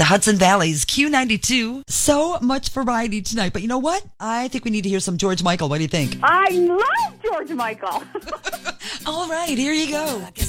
Hudson Valley's Q92. So much variety tonight. But you know what? I think we need to hear some George Michael. What do you think? I love George Michael. All right, here you go.